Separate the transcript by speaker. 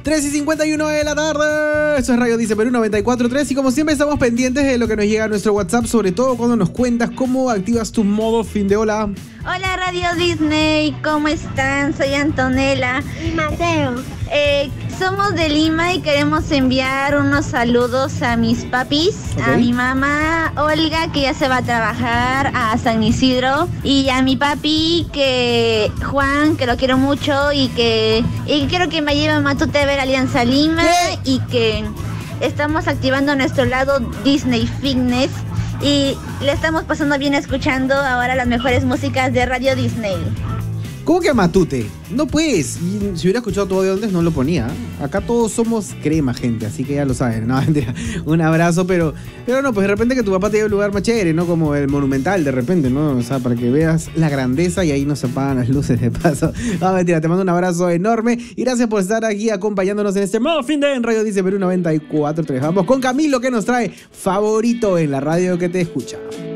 Speaker 1: 3:51 de la tarde. Eso es Radio Dice Perú 94.3. Y como siempre estamos pendientes de lo que nos llega a nuestro WhatsApp, sobre todo cuando nos cuentas cómo activas tu modo fin de hola.
Speaker 2: Hola Radio Disney, ¿cómo están? Soy Antonella
Speaker 3: y Mateo.
Speaker 2: Somos de Lima y queremos enviar unos saludos a mis papis, a mi mamá Olga, que ya se va a trabajar a San Isidro, y a mi papi Juan, que lo quiero mucho y que quiero que me lleve a Matute a ver Alianza Lima. Y que estamos activando nuestro lado Disney Fitness y le estamos pasando bien escuchando ahora las mejores músicas de Radio Disney.
Speaker 1: ¿Cómo que Matute? No pues, y si hubiera escuchado todo de antes no lo ponía. Acá todos somos crema, gente, así que ya lo saben. No, mentira, un abrazo, pero no, pues de repente que tu papá te lleve a un lugar más chévere, ¿no? Como el Monumental, de repente, ¿no? O sea, para que veas la grandeza y ahí no se apagan las luces de paso. No, mentira, te mando un abrazo enorme y gracias por estar aquí acompañándonos en este modo fin de en Radio Dice Perú 94.3. Vamos con Camilo, que nos trae favorito en la radio que te escucha.